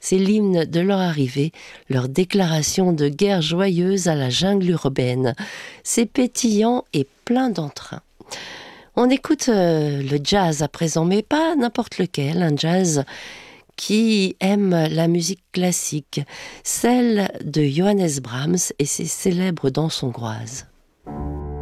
C'est l'hymne de leur arrivée, leur déclaration de guerre joyeuse à la jungle urbaine. C'est pétillant et plein d'entrain. On écoute le jazz à présent, mais pas n'importe lequel, un jazz qui aime la musique classique, celle de Johannes Brahms et ses célèbres danses hongroises.